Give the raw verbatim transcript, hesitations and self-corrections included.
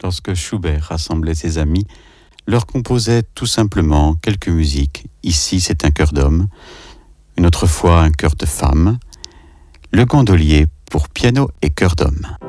lorsque Schubert rassemblait ses amis, leur composait tout simplement quelques musiques. Ici, c'est un chœur d'homme, une autre fois un chœur de femme. Le Gondolier pour piano et chœur d'homme.